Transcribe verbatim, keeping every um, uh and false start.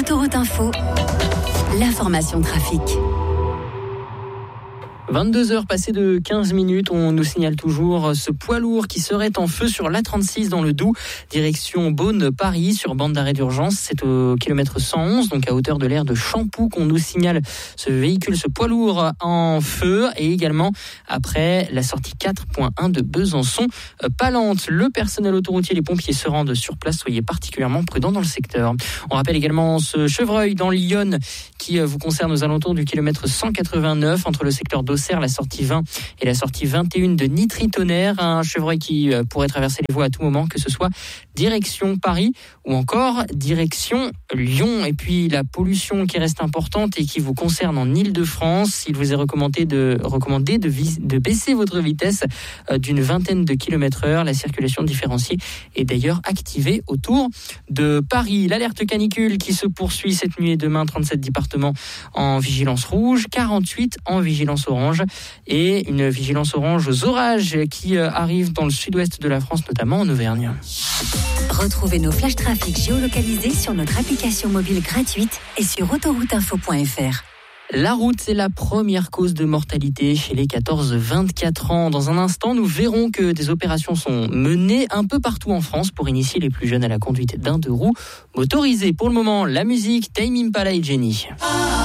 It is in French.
Autoroute Info, l'information trafic. vingt-deux heures passées de quinze minutes, on nous signale toujours ce poids lourd qui serait en feu sur l'A trente-six dans le Doubs, direction Beaune-Paris, sur bande d'arrêt d'urgence. C'est au kilomètre cent onze, donc à hauteur de l'aire de Champoux, qu'on nous signale ce véhicule, ce poids lourd en feu, et également après la sortie quatre point un de Besançon-Palente. Le personnel autoroutier, les pompiers se rendent sur place, soyez particulièrement prudents dans le secteur. On rappelle également ce chevreuil dans l'Yonne qui vous concerne aux alentours du kilomètre cent quatre-vingt-neuf, entre le secteur d'Auxerre, la sortie vingt et la sortie vingt et un de Nitry-Tonnerre, un chevreuil qui pourrait traverser les voies à tout moment, que ce soit direction Paris ou encore direction Lyon. Et puis la pollution qui reste importante et qui vous concerne en Île-de-France, il vous est recommandé de, recommandé de, vis, de baisser votre vitesse d'une vingtaine de kilomètres heure. La circulation différenciée est d'ailleurs activée autour de Paris. L'alerte canicule qui se poursuit cette nuit et demain, trente-sept départements en vigilance rouge, quarante-huit en vigilance orange, et une vigilance orange aux orages qui arrivent dans le sud-ouest de la France, notamment en Auvergne. Retrouvez nos flashs trafic géolocalisés sur notre application mobile gratuite et sur autoroute info point f r. La route, c'est la première cause de mortalité chez les quatorze vingt-quatre ans. Dans un instant, nous verrons que des opérations sont menées un peu partout en France pour initier les plus jeunes à la conduite d'un deux roues motorisé. Pour le moment, la musique, Tame Impala et Jenny.